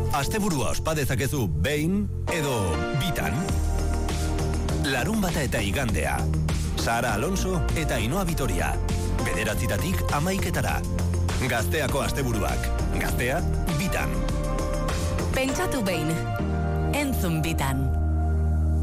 Asteburua ospa dezakezu behin edo bitan. Larunbata eta igandea. Sara Alonso eta Ainhoa Vitoria. 9:00 11:00. Gazteako asteburuak. Gaztea bitan. Pentsatu behin. Entzun bitan.